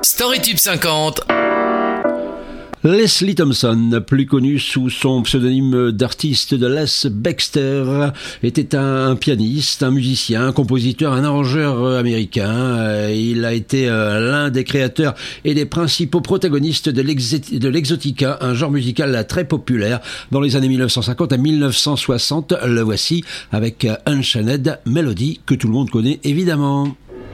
Storytube 50. Leslie Thompson, plus connu sous son pseudonyme d'artiste de Les Baxter, était un pianiste, un musicien, un compositeur, un arrangeur américain. Il a été l'un des créateurs et des principaux protagonistes de l'exotica, un genre musical très populaire dans les années 1950 à 1960. Le voici avec Unchained Melody, que tout le monde connaît évidemment.